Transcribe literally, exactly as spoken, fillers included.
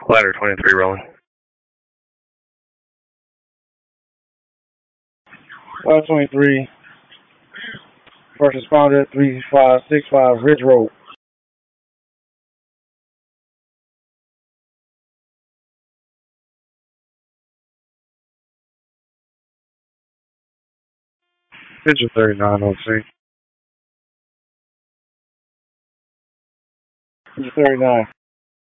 Ladder twenty-three rolling. Ladder twenty-three. First responder three five six five Ridge Road. Picture thirty-nine on scene. Picture thirty-nine.